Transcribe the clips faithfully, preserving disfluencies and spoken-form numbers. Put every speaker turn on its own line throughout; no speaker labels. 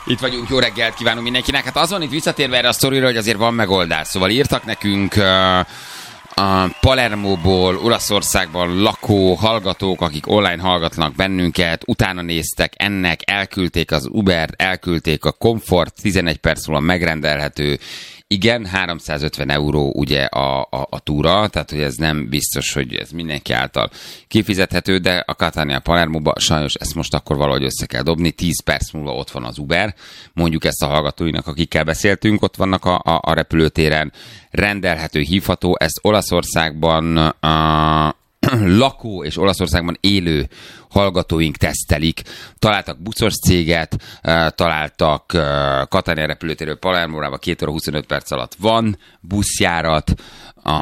Itt vagyunk, jó reggelt kívánunk mindenkinek. Hát azon itt visszatérve erre a sztorira, hogy azért van megoldás. Szóval írtak nekünk uh, a Palermóból, Olaszországban lakó hallgatók, akik online hallgatnak bennünket, utána néztek ennek, elküldték az Ubert, elküldték a Comfort, tizenegy perc múlva megrendelhető. Igen, háromszázötven euró ugye a, a, a túra, tehát hogy ez nem biztos, hogy ez mindenki által kifizethető, de a Catania Palermóba sajnos ezt most akkor valahogy össze kell dobni, tíz perc múlva ott van az Uber, mondjuk ezt a hallgatóinak, akikkel beszéltünk, ott vannak a, a, a repülőtéren, rendelhető, hívható, ezt Olaszországban a lakó és Olaszországban élő hallgatóink tesztelik. Találtak buszos céget, találtak Catania repülőtérről Palermóra, két óra huszonöt perc alatt van buszjárat. A...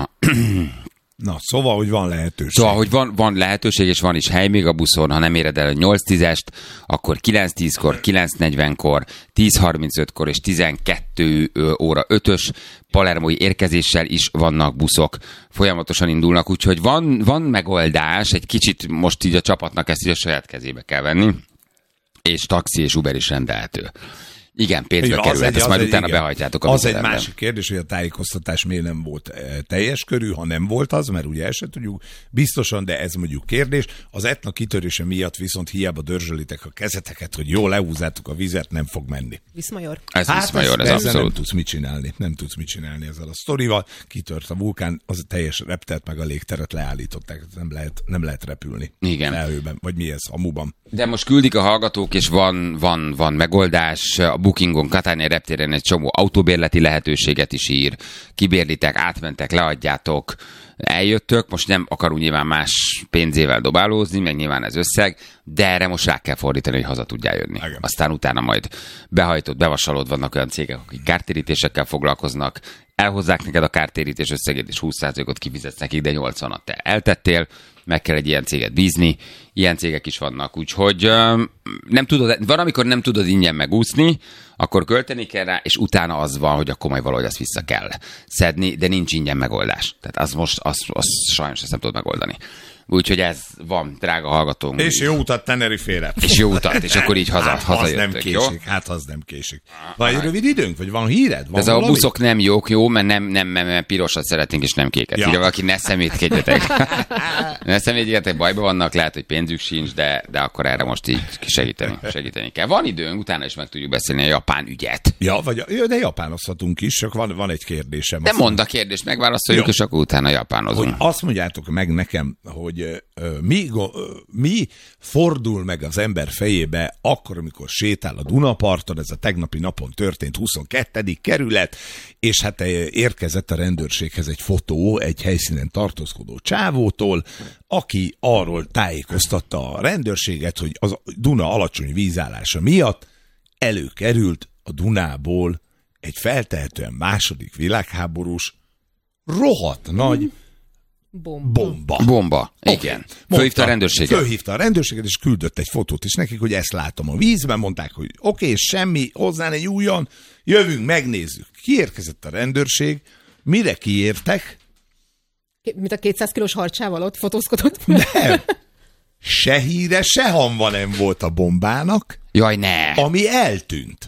Na, szóval, hogy van lehetőség.
Szóval, hogy van, van lehetőség, és van is hely még a buszon, ha nem éred el a nyolc tízest, akkor kilenc tízkor, kilenc negyvenkor, tíz harmincötkor és tizenkettő óra ötös palermói érkezéssel is vannak buszok, folyamatosan indulnak, úgyhogy van, van megoldás, egy kicsit most így a csapatnak ezt így a saját kezébe kell venni, és taxi és Uber is rendelhető. Igen, pénzbe kerülhet, ezt majd egy, utána igen. behajtjátok.
Az egy másik kérdés, hogy a tájékoztatás miért nem volt teljes körű, ha nem volt az, mert ugye ezt se tudjuk biztosan, de ez mondjuk kérdés. Az Etna kitörése miatt viszont hiába dörzsölitek a kezeteket, hogy jól lehúzzátok a vizet, nem fog menni.
Viszmajor.
Ez hát Viszmajor, ez,
ez
abszolút.
Nem tudsz mit csinálni, nem tudsz mit csinálni ezzel a sztorival. Kitört a vulkán, az a teljes reptert meg a légteret leállították, nem lehet, nem lehet repülni.
Igen.
Felhőben, vagy mi ez, hamuban.
De most küldik a hallgatók, és van, van, van megoldás. A Bookingon, Catania reptéren egy csomó autóbérleti lehetőséget is ír. Kibérlitek, átmentek, leadjátok, eljöttök. Most nem akarunk nyilván más pénzével dobálózni, meg nyilván ez összeg, de erre most rá kell fordítani, hogy haza tudjál jönni. Igen. Aztán utána majd behajtott, bevasalod, vannak olyan cégek, akik kártérítésekkel foglalkoznak, elhozzák neked a kártérítés összegét, és húsz százalékot kifizetsz nekik, de nyolcvanat te eltettél, meg kell egy ilyen céget bízni, ilyen cégek is vannak, úgyhogy um, nem tudod, van, amikor nem tudod ingyen megúszni, akkor költeni kell rá, és utána az van, hogy akkor majd valahogy azt vissza kell szedni, de nincs ingyen megoldás. Tehát az most, az, az sajnos ezt nem tudod megoldani. Úgyhogy ez van, drága hallgatónk.
És jó utat Tenerifére.
És jó utat, és akkor így haza,
hát,
hazajöttök,
nem késik,
jó?
Hát az nem késik. Van egy rövid időnk, vagy van híred? Van
ez valami? A buszok nem jók, jó, mert nem, nem, nem, nem pirosat szeretnénk, és nem kéket. Ja. Ugye valaki ne szemétkedjetek. ne szemétkedjetek, bajba vannak, lehet, hogy pénzük sincs, de, de akkor erre most így segíteni, segíteni kell. Van időnk, utána is meg tudjuk beszélni a japán ügyet.
Ja, vagy, de japánozhatunk is, csak van, van egy kérdésem.
De mondd a kérdést, megválaszoljuk, jó. És akkor utána japánozunk.
Hogy azt mondjátok meg nekem, hogy uh, mi, uh, mi fordul meg az ember fejébe akkor, amikor sétál a Dunaparton, ez a tegnapi napon történt, huszonkettedik kerület, és hát érkezett a rendőrséghez egy fotó egy helyszínen tartózkodó csávótól, aki arról tájékoztatta a rendőrséget, hogy az Duna alacsony vízállása miatt előkerült a Dunából egy feltehetően második világháborús rohadt nagy
Bomba.
Bomba.
Bomba, igen. Okay. Fölhívta a rendőrséget.
Fölhívta a rendőrséget, és küldött egy fotót is nekik, hogy ezt látom a vízben. Mondták, hogy oké, okay, semmi, hozzá ne nyúljon, jövünk, megnézzük. Kiérkezett a rendőrség, mire kiértek?
Mint a kétszáz kilós harcsával ott fotózkodott?
Nem. Se híre, se hamva nem volt a bombának.
Jaj, ne.
Ami eltűnt.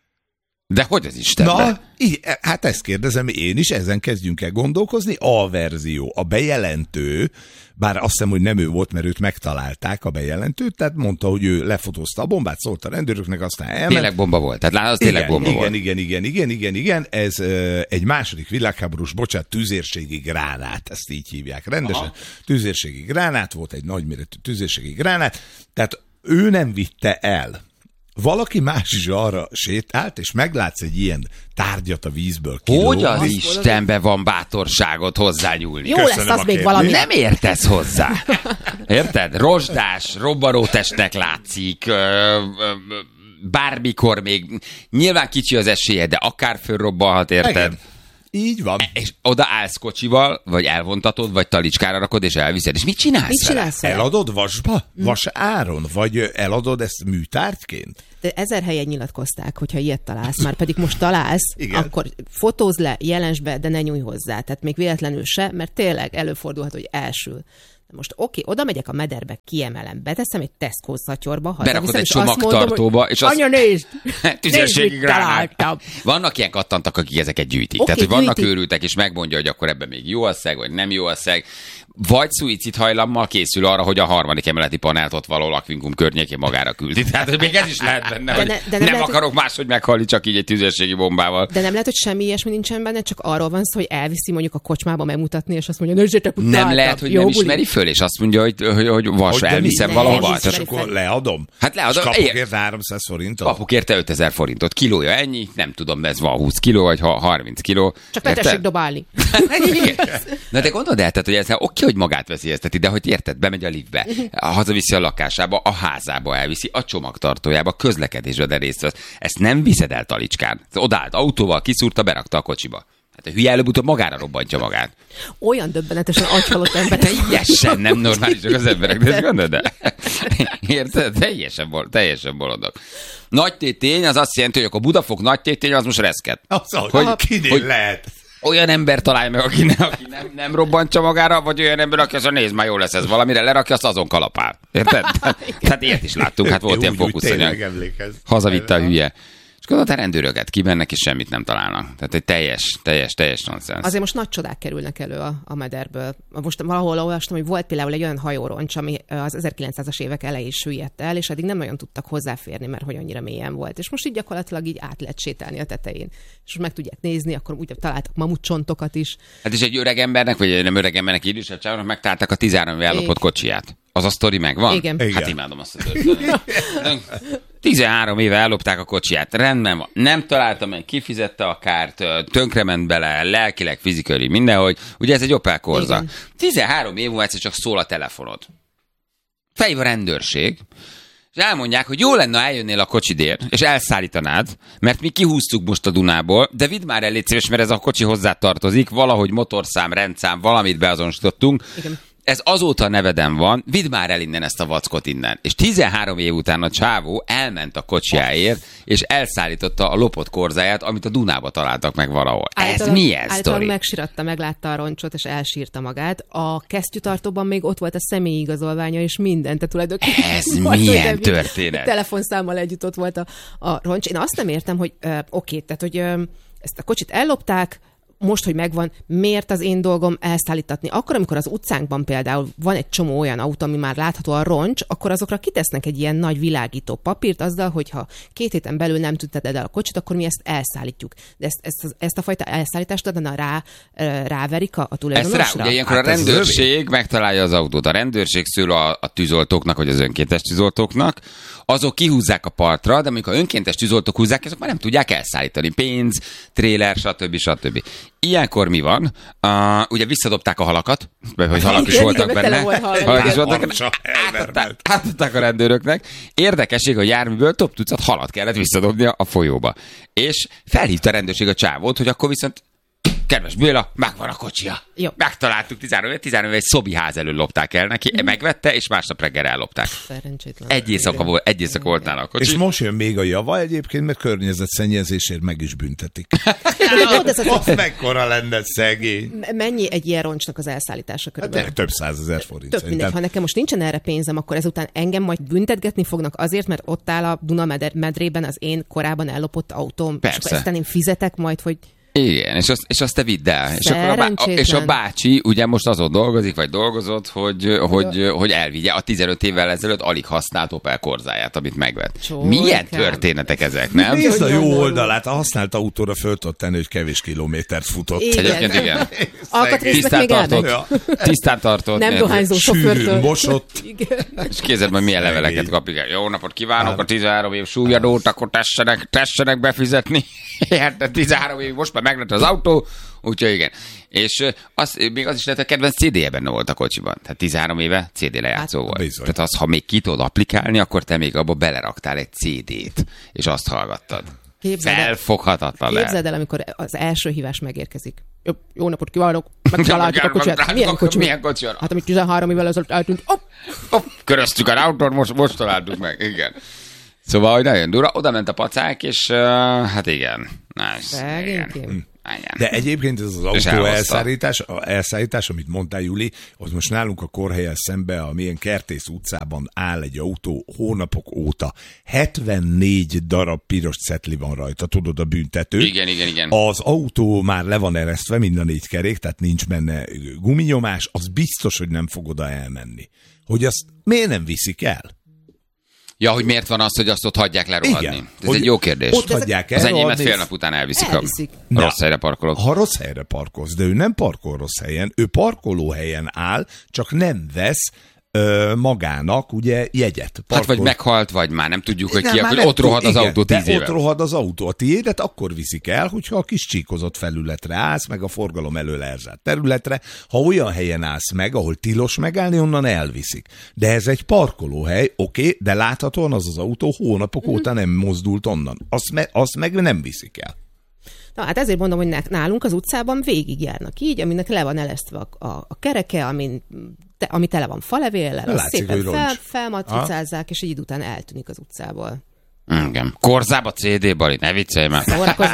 De hogy az Istenben?
Na, így, hát ezt kérdezem én is, ezen kezdjünk el gondolkozni. A verzió, a bejelentő, bár azt hiszem, hogy nem ő volt, mert őt megtalálták, a bejelentőt, tehát mondta, hogy ő lefotózta a bombát, szólt a rendőröknek, aztán elment.
Tényleg bomba volt, tehát az tényleg
igen,
bomba
igen,
volt.
Igen, igen, igen, igen, igen, ez uh, egy második világháborús, bocsánat, tüzérségi gránát, ezt így hívják rendesen. Aha. Tüzérségi gránát volt, egy nagyméretű tüzérségi gránát, tehát ő nem vitte el. Valaki más is arra sétált, és meglátsz egy ilyen tárgyat a vízből kilógni.
Hogy az Istenben van bátorságot hozzányúlni?
Jó lesz az még valami.
Nem értesz hozzá. Érted? Rozsdás, robbanótestnek látszik, bármikor még, nyilván kicsi az esélye, de akár fölrobbanhat, érted?
Igen. Így van.
És oda állsz kocsival, vagy elvontatod, vagy talicskára rakod, és elviszed. És mit csinálsz?
Mit csinálsz vele?
Eladod vasba? Vas áron? Vagy eladod ezt műtárgyként?
De ezer helyen nyilatkozták, hogyha ilyet találsz, már pedig most találsz,
igen.
Akkor fotózz le, jelens be, de ne nyújj hozzá. Tehát még véletlenül se, mert tényleg előfordulhat, hogy elsül. Most oké, oda megyek a mederbe, kiemelem, beteszem egy Tesco szatyorba,
berakod egy csomagtartóba, és azt...
Anya, nézd!
Tüzességi gránát. Vannak ilyen kattantak, akik ezeket gyűjtik.
Okay,
Tehát, hogy vannak
gyűjtik.
őrültek, és megmondja, hogy akkor ebben még jó a szeg, vagy nem jó a szeg. Vagy szuicid hajlammal készül arra, hogy a harmadik emeleti panelt ott való lakvinkum környékén magára küldi. Tehát, hogy még ez is lehet benne, de hogy ne, de nem, nem lehet, akarok hogy... máshogy meghalni, csak így egy tüzességi bombával.
De nem lehet, hogy semmi ilyesmi nincsen benne, csak arról van szó, hogy elviszi mondjuk a kocsmába megmutatni, és azt mondja, nézzétek, utáltam.
Nem lehet, hogy
jó
nem
buli.
ismeri föl, és azt mondja, hogy, hogy, hogy vas, hogy elviszem
ne,
valahova.
És akkor leadom?
Hát leadom.
És kapok érte háromszáz forintot?
Kapok érte ötezer forintot. Kilója ennyi, nem tudom, de ez van húsz kiló, vagy harminc kiló.
Csak ne tessék dobálni.
Na de gondold el, tehát, hogy ez oké, hogy magát veszélyezteti, de hogy érted, bemegy a liftbe, hazaviszi a lakásába, a házába elviszi, a csomagtartójába, közlekedésbe, de részt vesz. Ezt nem viszed el talicskán. Odállt autóval, kiszúrta, berakta a kocsiba. Hát a hülye előbb-utóbb magára robbantja magát.
Olyan döbbenetesen agyhalott emberek.
Teljesen nem normálisak az emberek, de ezt gondolod el? Érted? Teljesen, bol- teljesen bolondok. Nagy tétény az azt jelenti, hogy akkor Budafok nagy tétény, az most reszket.
Az, hogy kinél hogy lehet.
Olyan ember találj meg, aki, ne, aki nem, nem robbantja magára, vagy olyan ember, aki azt mondja, nézd, már jó lesz ez valamire, lerakja, azt azon kalapál. Érted? Tehát ilyet is láttunk, hát volt ilyen fókuszanyag. Hazavitte a hülye. És gondolod, a rendőröket kimennek, és semmit nem találnak. Tehát egy teljes, teljes, teljes nonsens.
Azért most nagy csodák kerülnek elő a, a mederből. Most valahol olvastam, hogy volt például egy olyan hajóroncs, ami az ezerkilencszázas évek elején süllyedt el, és eddig nem nagyon tudtak hozzáférni, mert hogy annyira mélyen volt. És most így gyakorlatilag így át lehet sétálni a tetején. És most meg tudják nézni, akkor úgy találtak mamutcsontokat is. Hát
és egy öreg embernek, vagy nem öreg embernek, idősebb csávónak megtalálták a tizenhárom éve ellopott kocsiját. Az a sztori megvan?
Igen.
Hát
Igen.
imádom azt a történetet. tizenhárom éve ellopták a kocsiját, rendben van. Nem találta meg, kifizette a kárt, tönkrement bele, lelkileg, fizikailag, mindenhogy. Ugye ez egy Opel Corsa. Igen. tizenhárom év múlva egyszer csak szól a telefonod. Felhív a rendőrség, és elmondják, hogy jó lenne, ha eljönnél a kocsidért, és elszállítanád, mert mi kihúztuk most a Dunából, de vidd már el, légy szíves, mert ez a kocsi hozzá tartozik, valahogy motorszám, rendszám, valamit beazonosítottunk. Igen. Ez azóta neveden van, vidd már el innen ezt a vackot innen. És tizenhárom év után a csávó elment a kocsiáért, és elszállította a lopott korzáját, amit a Dunába találtak meg valahol. Ez milyen sztori?
Megsiratta, meglátta a roncsot, és elsírta magát. A kesztyűtartóban még ott volt a személyi igazolványa, és minden. Tehát tulajdonképpen
ez milyen történet?
Telefonszámmal együtt ott volt a, a roncs. Én azt nem értem, hogy ö, oké, tehát, hogy ö, ezt a kocsit ellopták, most, hogy megvan, miért az én dolgom elszállítatni? Akkor, amikor az utcánkban például van egy csomó olyan autó, ami már látható a roncs, akkor azokra kitesznek egy ilyen nagy világító papírt azzal, hogyha két héten belül nem tudtad el a kocsit, akkor mi ezt elszállítjuk. De ezt, ezt, ezt a fajta elszállítást adna rá, ráverik a, a tulajdonosra?
Ezt rá, ugye ilyenkor hát a rendőrség megtalálja az autót. A rendőrség szól a, a tűzoltóknak, vagy az önkéntes tűzoltóknak, azok kihúzzák a partra, de amikor önkéntes tűzoltók húzzák, azok már nem tudják elszállítani. Pénz, tréler, stb. stb. Ilyenkor mi van? Uh, ugye visszadobták a halakat, hogy halak is voltak benne. Halak is voltak benne. Átadták a rendőröknek. Érdekesség, hogy járműből több tucat halat kellett visszadobni a folyóba. És felhívta a rendőrség a csávót, hogy akkor viszont kedves Béla, megvan a kocsia. Jó. Megtaláltuk tizenhárom év, tizenhárom év egy szobiház elől lopták el neki, mm. megvette, és másnap reggel ellopták.
Szerencsétlen.
Egy éjszaka volt, egy éjszaka volt nála a kocsi.
És most jön még a java egyébként, mert környezetszennyezésért meg is büntetik. Azt mekkora lenne szegény.
Mennyi egy ilyen roncsnak az elszállítása körülbelül?
Hát, több százezer forint.
Több mindegy, ha nekem most nincsen erre pénzem, akkor ezután engem majd büntetgetni fognak azért, mert ott áll a Duna medrében az én korábban ellopott autóm.
Persze.
És aztán én fizetek majd, hogy
igen, és azt, és azt te vidd el. És, akkor a bá- és a bácsi ugye most azon dolgozik, vagy dolgozott, hogy, hogy, hogy elvigye a tizenöt évvel ezelőtt alig használt Opel Corzáját, amit megvett. Csókám. Milyen történetek ezek, nem?
Nézd a jó oldalát, a használt autóra föl tudod tenni, hogy kevés kilométert futott.
Igen.
Egyébként igen.
Alkatrésznek még elmegy.
Tisztán tartott.
Nem dohányzó sofőrtől.
Mosott.
És képzeld, hogy milyen leveleket kapjuk el. Jó napot kívánok, a tizenhárom év súlyadót, akkor tessenek, tessenek befizetni. Érted, tizenhárom év, most már meglett az autó, úgyhogy igen. És az, még az is lehet, hogy a kedvenc cé dé-je benne volt a kocsiban. Tehát tizenhárom éve cé dé lejátszó hát, volt. Bizony. Tehát az, ha még ki tudod applikálni, akkor te még abba beleraktál egy cé dét, és azt hallgattad. Képzeld Felfoghatatlan
el. Képzeld el, amikor az első hívás megérkezik. Jó, jó napot kívánok, megtaláltuk a kocsiját. Milyen kocsi?
Milyen kocsi?
Hát, amit tizenhárom évvel ezelőtt eltűnt. Hopp!
Hopp! Köröztük a autót, most, most találtuk meg. Igen. Szóval, hogy nagyon durva, oda ment a pacák, és uh, hát igen. Nice.
Igen.
De egyébként ez az autó elszállítás, elszállítás, amit mondtál, Juli, az most nálunk a Korhelyen szembe, a milyen Kertész utcában áll egy autó hónapok óta. hetvennégy darab piros cetli van rajta, tudod, a büntető.
Igen, igen, igen.
Az autó már le van eresztve, mind a négy kerék, tehát nincs benne guminyomás, az biztos, hogy nem fog oda elmenni. Hogy azt miért nem viszik el?
Ja, hogy miért van az, hogy azt ott hagyják lerohadni?
Igen,
Ez egy jó kérdés.
Ott hagyják el.
Az enyémet fél nap után elviszik,
elviszik.
a rossz helyre parkolok.
Ha rossz helyre parkolsz, de ő nem parkol rossz helyen, ő parkolóhelyen áll, csak nem vesz ö, magának ugye jegyet. Parkol.
Hát vagy meghalt, vagy már nem tudjuk, hogy
nem,
ki, akkor ott rohad az
igen,
autó tíz
de
éve.
ott rohad az autó. A tiédet akkor viszik el, hogyha a kis csíkozott felületre állsz, meg a forgalom elől elzárt területre. Ha olyan helyen állsz meg, ahol tilos megállni, onnan elviszik. De ez egy parkolóhely, oké, okay, de láthatóan az az autó hónapok óta nem mozdult onnan. Azt, me, azt meg nem viszik el.
Na hát ezért mondom, hogy nálunk az utcában végigjárnak így, aminek le van elesztve a, a, a kereke, amin, te, ami tele van falevéllel, azt szépen fel, felmatricázzák, és így idő után eltűnik az utcából.
Igen. Korzába cé dé, Bali, ne viccelj már.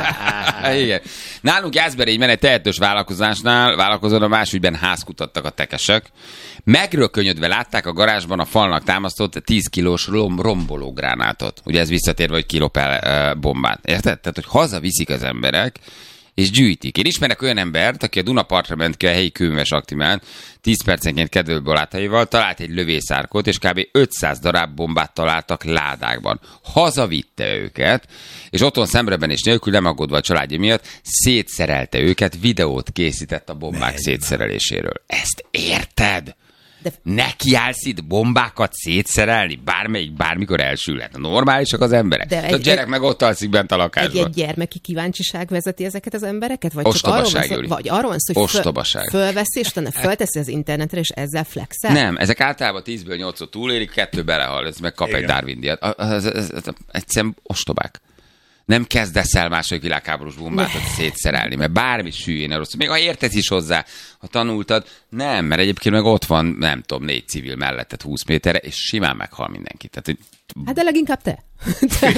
Igen. Nálunk Jászberényben egy tehetős vállalkozásnál, vállalkozóan a más ügyben házkutattak a tekesek. Megrökönyödve látták a garázsban a falnak támasztott tíz kilós romboló gránátot. Ugye ez visszatérve, hogy kilop el uh, bombát. Érted? Tehát, hogy hazaviszik az emberek, és gyűjtik. Én ismerek olyan embert, aki a Dunapartra ment ki a helyi kőműves aktimán, tíz percenként kedvőből látaival, talált egy lövészárkot, és kb. ötszáz darab bombát találtak ládákban. Hazavitte őket, és otthon szemreben és nélkül, nem aggódva a családja miatt, szétszerelte őket, videót készített a bombák
Nem.
szétszereléséről. Ezt érted?
De...
Nekiállsz itt bombákat szétszerelni? Bármelyik, bármikor elsülhet. Normálisak az emberek. De egy, a gyerek egy, meg ott alszik bent a lakásban.
Egy, egy gyermeki kíváncsiság vezeti ezeket az embereket? Vagy
Ostobaság,
csak arról van, vagy arról van szó, hogy
Ostobaság.
föl, fölveszi, és utána fölteszi az internetre, és ezzel flexel?
Nem, ezek általában tízből nyolcot túlélik, kettő belehal, ez meg kap igen. egy Darwin-díjat. Egyszerűen ostobák. Nem kezdesz el második világháborús bombátot szétszerelni, mert bármi süllyén rossz. Még ha értesz is hozzá, ha tanultad, nem, mert egyébként meg ott van, nem tudom, négy civil melletted húsz méterre, és simán meghal mindenki. Tehát, hogy...
Hát de leginkább te. te,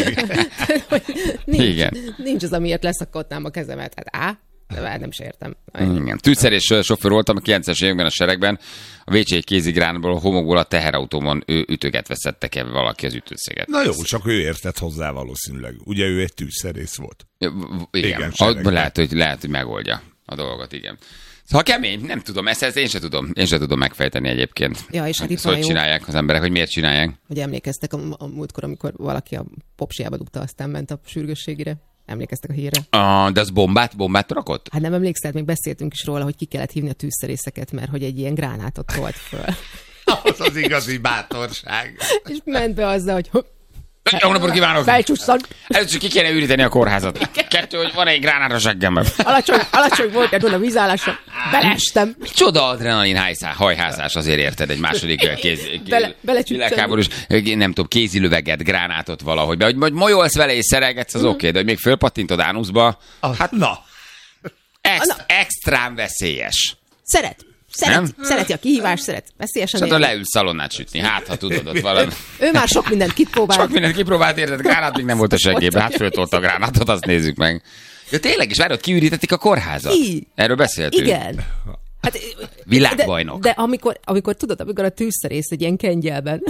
te, te nincs,
igen.
Nincs az, amiért leszakadnám a kezemet. Hát á, de már nem is értem.
Igen. Tűzszerés sofőr voltam a kilencvenes években a seregben, a vé cé kézigránból, a homokból a teherautómon ő ütögetve szedtek el valaki az ütőszéget.
Na jó, csak ő értett hozzá valószínűleg. Ugye ő egy tűzszerész volt.
Igen, igen lehet, hogy, lehet, hogy megoldja a dolgot, igen. Ha kemény, nem tudom, ezt, ezt én sem tudom, én sem tudom megfejteni egyébként.
Ja, és hát itt
szóval csinálják az emberek, hogy miért csinálják.
Hogy emlékeztek a, a múltkor, amikor valaki a popsiába dugta, aztán ment a sürgősségire. Emlékeztek a hírre?
Ah, de az bombát, bombát rakott?
Hát nem emlékszel, még beszéltünk is róla, hogy ki kellett hívni a tűzszerészeket, mert hogy egy ilyen gránátot tolt föl.
Az az igazi bátorság.
És ment be azzal, hogy
jó napot kívánok!
Felcsusszad!
Először ki kéne üríteni a kórházat. Kettő, hogy van egy gránát a seggemben.
Alacsony, alacsony volt, mert a vízállása. Beleestem.
Micsoda adrenalin hajszá, hajhászás, azért érted egy második kéz, kéz,
Bele,
világháborús, nem tudom, kézilöveget, gránátot valahogy. Be, hogy majd molyolsz vele és szerelgetsz, az mm. oké, okay, de hogy még fölpattintod ánuszba,
ah, hát na.
Ex, na. Extrán veszélyes.
Szeret. Szeret, szereti a kihívást, szeret veszélyesen.
Szóval leülsz szalonnát sütni, hát ha tudod ott valami.
Ő már sok mindent kipróbált.
Sok mindent kipróbált, érted? Gránát még nem volt a seggében, hát föltolta a gránátot, azt nézzük meg. Ja tényleg, és várod, kiürítették a kórházat.
Ki?
Erről beszéltünk.
Igen. Hát,
világbajnok.
De, de amikor, amikor tudod, amikor a tűzszerész egy ilyen kengyelben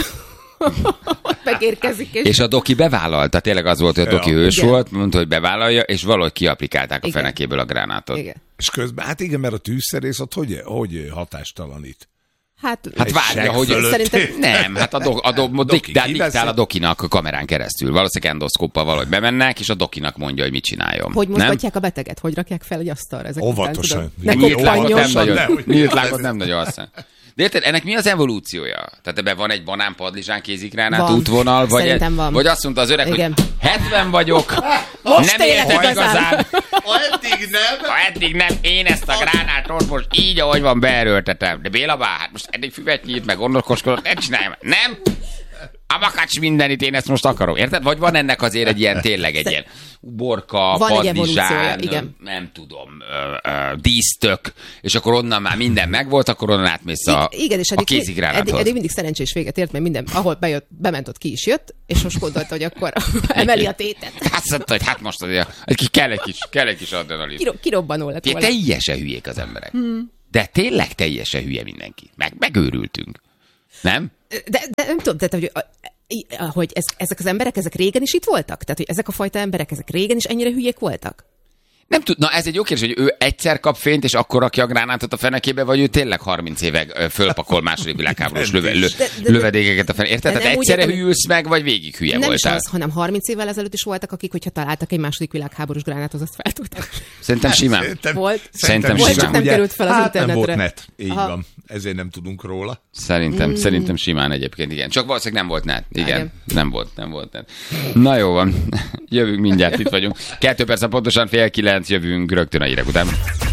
megérkezik. És...
és a doki bevállalta, tényleg az volt, hogy a doki ja. hős igen. volt, mondta, hogy bevállalja, és valahogy kiaplikálták a igen. fenekéből a gránátot.
Igen.
És közben, hát igen, mert a tűzszerész ott hogy, hogy hatástalanít?
Hát,
hát várja, hogy szerintem nem, hát a, do, a, do, a doki, de diktál a dokinak a kamerán keresztül. Valószínűleg endoszkóppal valahogy bemennek, és a dokinak mondja, hogy mit csináljon.
Hogy mozgatják a beteget? Hogy rakják fel egy asztalra? Ezek
óvatosan.
Ne koppanjon.
Nyílt lábot nem nagyon aztán. De érted, ennek mi az evolúciója? Tehát ebben van egy banán, padlizsán, kézigránát, útvonal, vagy, egy, vagy azt mondta az öreg, igen. hogy hetven vagyok,
most
nem éltem igazán.
Ha eddig nem.
Ha eddig nem, én ezt a gránátot most így, ahogy van, beerőltetem. De Béla bár, hát most eddig füvet nyílt, meg gondolkoskodott, nem csináljam. Nem? a makacs mindenit, én ezt most akarom. Érted? Vagy van ennek azért egy ilyen, tényleg egy ilyen uborka, padlizsán,
igen.
nem tudom, ö, ö, dísztök, és akkor onnan már minden megvolt, akkor onnan átmész a,
I- igen, és
a kézigránáthoz.
eddig, eddig mindig szerencsés véget ért, mert minden, ahol bejött, bement, ott ki is jött, és most gondolta, hogy akkor emeli a tétet.
Hát mondta, hogy hát most azért kell egy kis, kell egy kis adrenalin.
Kiro, kirobbanó lett volna.
Teljesen hülyék az emberek. Hmm. De tényleg teljesen hülye mindenki. Meg, megőrültünk. Nem?
De, de nem tudom, tehát, hogy, hogy ez, ezek az emberek, ezek régen is itt voltak? Tehát, hogy ezek a fajta emberek, ezek régen is ennyire hülyék voltak? Nem tud, na ez egy jó kérdés, hogy ő egyszer kap fényt, és akkor rakja a gránátot a fenekébe, vagy ő tényleg harminc éve fölpakol második világháborús löve, lö, de, de, lövedékeket a fenekébe. Érted? Tehát egyszerre úgy, hűlsz meg, vagy végig hülye nem
voltál?
Nem is az, hanem harminc évvel ezelőtt is voltak, akik, hogyha találtak egy második világháborús gránátot, azt fel tudtak.
Szerintem simán.
Szerintem,
volt.
Szerintem
volt,
simán.
Csak nem került fel az
hát
internetre.
nem volt net. Így Aha. van. Ezért nem tudunk róla.
Szerintem, mm. szerintem simán egyébként, igen. Csak valószínűleg nem volt net. Igen. igen. Nem volt, nem volt net. Na jó van. Jövünk mindjárt, itt vagyunk. Kettő percen pontosan fél kilenc, jövünk rögtön a hírek után.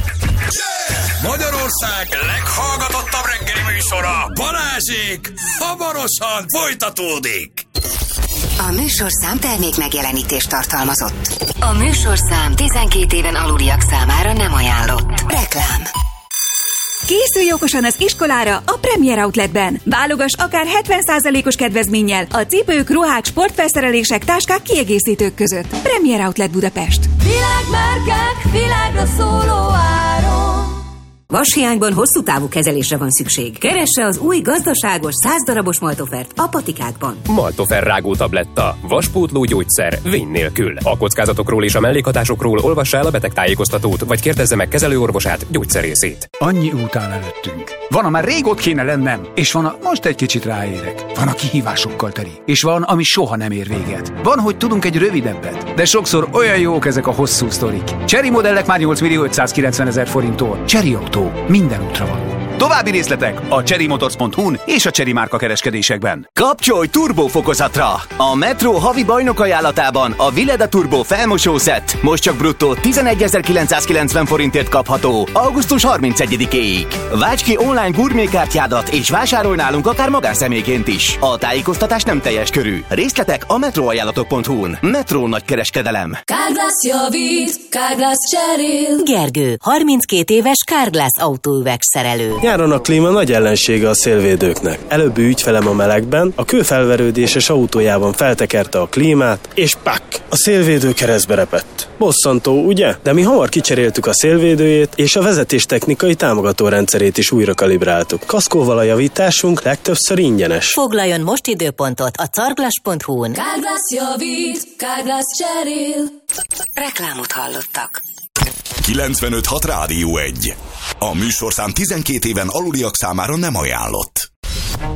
Magyarország leghallgatottabb reggeli műsora, Balázsék, hamarosan folytatódik.
A műsorszám termék megjelenítést tartalmazott. A műsorszám tizenkét éven aluliak számára nem ajánlott. Reklám.
Készülj okosan az iskolára a Premier Outletben. Válogass akár hetven százalékos kedvezménnyel a cipők, ruhák, sportfelszerelések, táskák, kiegészítők között. Premier Outlet Budapest.
Világmárkák, világra szóló áron.
Vashiányban hosszú távú kezelésre van szükség. Keresse az új gazdaságos száz darabos Maltofert a patikákban.
Maltofer rágó tabletta. Vaspótló gyógyszer. Vény nélkül. A kockázatokról és a mellékhatásokról olvassa el a betegtájékoztatót, vagy kérdezze meg kezelőorvosát, gyógyszerészét.
Annyi út áll előttünk. Van, a már rég ott kéne lennem, és van, a most egy kicsit ráérek. Van, a kihívásokkal teli, és van, ami soha nem ér véget. Van, hogy tudunk egy rövidebbet, de sokszor olyan jók ezek a hosszú sztorik. Chery modellek már nyolc millió ötszázkilencven ezer forinttól. Chery Auto. Minden útra való. További részletek a chery motors pont hu-n és a Chery márka kereskedésekben.
Kapcsolj turbófokozatra! A Metro havi bajnok ajánlatában a Vileda Turbo felmosószett most csak bruttó tizenegyezer-kilencszázkilencven forintért kapható augusztus harmincegyedikéig. Vágd ki online gurmékártyádat és vásárolj nálunk akár magánszemélyként is. A tájékoztatás nem teljes körű. Részletek a metroajánlatok pont hu-n. Metro nagykereskedelem.
Carglass javít, Carglass cserél.
Gergő, harminckét éves Carglass autóüvegszerelő.
Nyáron a klíma nagy ellensége a szélvédőknek. Előbbi ügyfelem a melegben, a kőfelverődéses autójában feltekerte a klímát, és pak! A szélvédő keresztbe repett. Bosszantó, ugye? De mi hamar kicseréltük a szélvédőjét, és a vezetéstechnikai támogató rendszerét is újra kalibráltuk. Kaszkóval a javításunk legtöbbször ingyenes.
Foglaljon most időpontot a carglass pont hu-n.
Carglass javít, Carglass cserél.
Reklámot hallottak.
kilencvenöt hat Rádió egy. A műsorszám tizenkét éven aluliak számára nem ajánlott.